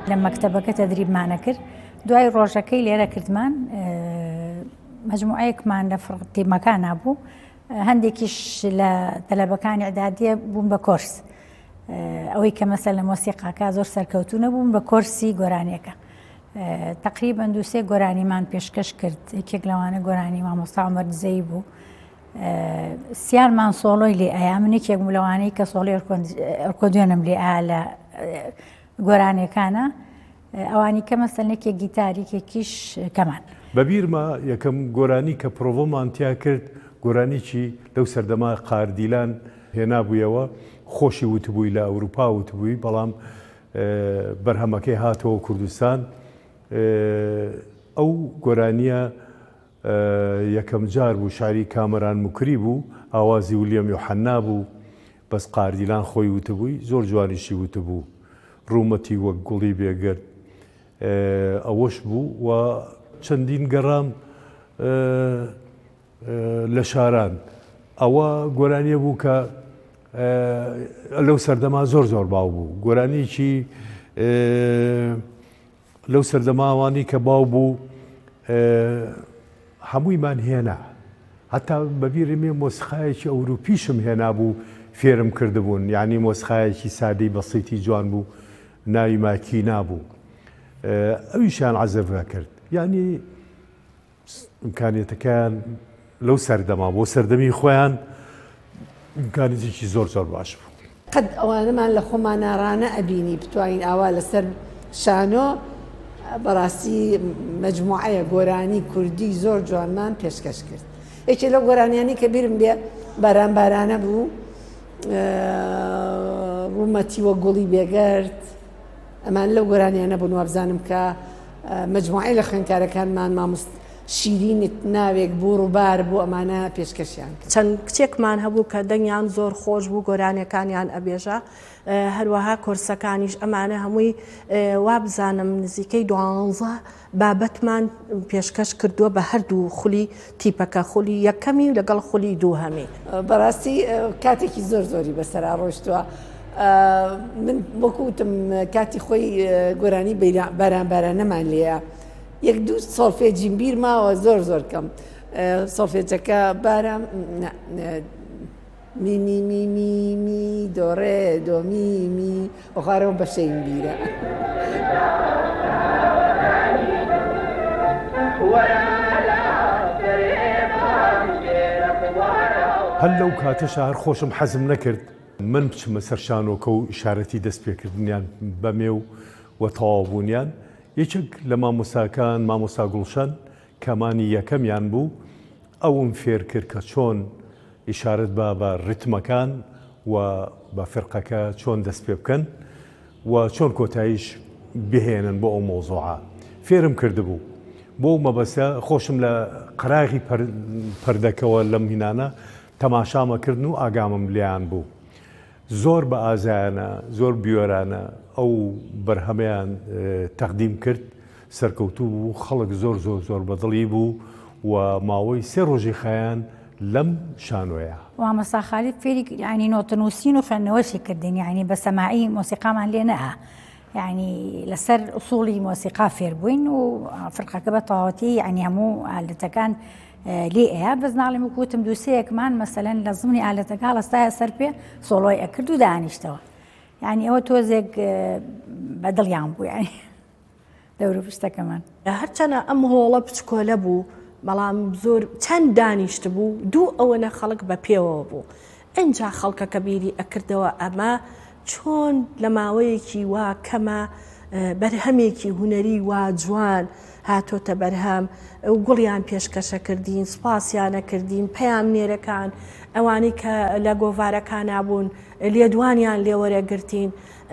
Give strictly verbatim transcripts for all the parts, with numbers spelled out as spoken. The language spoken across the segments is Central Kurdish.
لە مەکتەبەکە تەدریبمانە کرد دوای ڕۆژەکەی لێرە کردمان مەجموعەیەکمان لە تیمەکان نبوو هەندێکیش لە تەلەبەکانی ئەعدادیە بوون بە کۆرس ئەوەی کە مەسەل لە مۆسیقاکە زۆر سەرکەوتوو نەبوون بە کۆرسی گۆرانیەکە تقریباً دووسێ گۆرانیمان پێشکەش کرد یەکێک لەوانە گۆرانی مامۆستا عومەر دزەی بوو سیارمان سۆڵۆی لێ ئایا من یەکێک بوو لەوانەی کە سۆڵی ئەرکۆدیۆنم لێ ئایا لە گۆرانیەکانە ئەوانی کە مەسەلێکێک گیتاریکێکیش کەمان بەبیرمە یەکەم گۆرانی کە پرۆڤۆمان تیا کرد گۆرانیی لەو سەردەما قاردیلان هێنابوویەوە خۆشی وتبووی لە ئەوروپا وتبووی بەڵام بەرهەمەکەی هاتەوە کوردستان ئەو گۆرانیە یەکەم جار بوو شاری کامەران موکری بوو ئاوازی ولیەم یۆحەنا بوو بەس قاردیلان خۆی وتبووی زۆر جوانیشی وتبوو ڕوومەتی وەک گوڵی بێگرد ئەوەش بوو و چەندین گەڕام لە شاران ئەوە گۆرانیە بوو کە لەو سەردەما زۆر زۆر باو بوو گۆرانیکی لەو سەردەماوانی کە باو بوو هەموویمان هێنا هەتا بەبیری مێ مۆسیقایەکی ئەوروپیشم هێنا بوو فێرم کردبوون یعنی مۆسیقایەکی سادەی بەسیتی جوان بوو ناوی ماکی نابوو ئەویشیان عەزەبە کرد یعنی ئیمکانیەتەکەیان لەو سەردەما بۆ سەردەمی خۆیان ئیمکانیەتێکی زۆر زۆر باش بوو قەت ئەوانەمان لە خۆمان ناڕانە ئەبینی بتوانین ئاوا لەسەر شانۆ بەڕاستی مەجموعەیە گۆرانی کوردی زۆر جوانمان پێشکەش کرد یەکێ لەو گۆرانیانی کە بیرم بێ باران بارانە بوو ڕوومەتی وە گوڵی بێگەرد ئەمان لەو گۆرانیانە بوون وابزانم کە مەجموعەی لە خوێندکارەکانمان مامۆست شیرینت ناوێک بوو ڕووبار بوو ئەمانە پێشکەشیان چەند کچێکمان هەبوو کە دەنگیان زۆر خۆش بوو گۆرانیەکانیان ئەبێژە هەروەها کۆرسەکانیش ئەمانە هەمووی وا بزانم نزیکەی دوانزە بابەتمان پێشکەش کردووە بە هەردوو خولی تیپەکە خولی یەکەمی لەگەڵ خولی دوو هەمی بەڕاستی کاتێکی زۆر زۆری بەسەرا ڕۆشتووە من وەکوتم کاتی خۆی گۆرانی باران بارانەمان لێە یەک دوو سۆڵفێجیم بیر ماوە زۆر زۆر کەم سۆڵفێجەکە بارم می می می می می دۆڕێ دۆ می می ئۆخارەوە بەشەیم بیرە هەر لەو کاتەشە هەر خۆشم حەزم نەکرد من بچمە سەر شانۆکە و ئیشارەتی دەست پێکردنیان بەمێ و وە تەواوبوونیان یەکێک لە مامۆستاکان مامۆستا گوڵشەن کەمانی یەکەمیان بوو ئەوم فێر کرد کە چۆن ئیشارەت بە بە ڕیتمەکان و بە فرقەکە چۆن دەست پێ بکەن و چۆن کۆتاییش بهێنن بۆ ئەو مۆزوعە فێرم کردبوو بۆ مەبەستە خۆشم لە قەراغی پەردەکەوە لەم هینانە تەماشامەکردن و ئاگامم لیان بوو زۆر بە ئازایانە زۆر بیۆرانە ئەو بەرهەمەیان تەقدیم کرد سەرکەوتوو بوو خەڵک زۆر زۆر زۆر بەدڵی بوو و ماوەی سێ ڕۆژی خەیان لەم شانۆیە وامەستا خالید فێری ینی نۆتەنووسین و خوێندنەوەشی کردین ینی بە سەماعی مۆسیقامان لێ نەها ینی لەسەر ئوسوڵی مۆسیقا فێر بووین و فرقەکە بە تەواوەتی ینی هەموو ئالەتەکان لێ ئەیە بەس ناڵێم وکوتم دووسەیەکمان مەسەلەن لە زمانی ئالەتەکە هەڵەستایە سەر پێ سۆڵۆی ئەکرد و دانیشتەوە ینی ئەوە تۆزێک بەدڵیان بوو ینی دەورە پشتەکەمان هەرچەنە ئەم هۆڵە بچکۆلە بوو بەڵام زۆر چەند دانیشت بوو دوو ئەوەنە خەڵک بە پێوە بوو ئەنجا خەڵکەکە بیری ئەکردەوە ئەمە چۆن لە ماوەیەکی وا کەمە بەرهەمێکی هونەری وا جوان هاتۆتە بەرهەم و گوڵیان پێشکەشە کردین سوپاسیانە کردین پەیامنێرەکان ئەوانی کە لە گۆڤارەکان نابوون لێدوانیان لێوەرەگرتین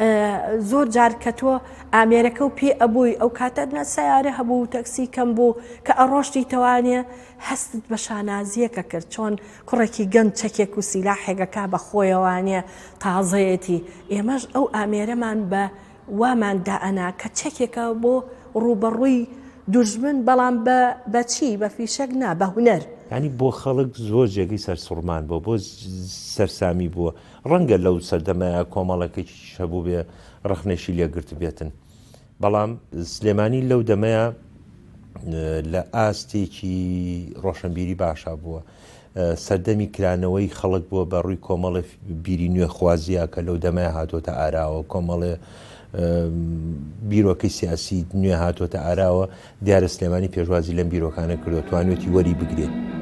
زۆر جار کە تۆ ئامێرەکە و پێ ئەبووی ئەو کاتە نە سەیارە هەبوو تەکسی کەم بوو کە ئەڕۆشتی تەوانێ هەستت بە شانازیەکە کرد چۆن کوڕێکی گەند چەکێک و سیلاحێگەکە بە خۆیەوانێ تازەیەتی ئێمەش ئەو ئامێرەمان بە وامان دائەنا کە چەکێکە بۆ ڕوبەڕووی دوژمن بەڵام بەچی بە فیشەک نا بە هونەر ینی بۆ خەڵک زۆر جێگەی سەرسوڕمان بۆ بۆ سەرسامی بووە ڕەنگە لەو سەردەمایە کۆمەڵەکەی هەبوو بێ ڕەخنێشی لێگرت بێتن بەڵام سلێمانی لەو دەمەیە لە ئاستێکی ڕۆشنبیری باشا بووە سەردەمی کرانەوەی خەڵک بووە بە ڕووی کۆمەڵی بیری نوێ خوازیە کە لەو دەمای هاتۆتە ئاراوە کۆمەڵێ بیرۆکەی سیاسی نوێ هاتۆتە ئاراوە دیارە سلێمانی پێشوازی لەم بیرۆکانە کردو توانێتی وەری بگرێت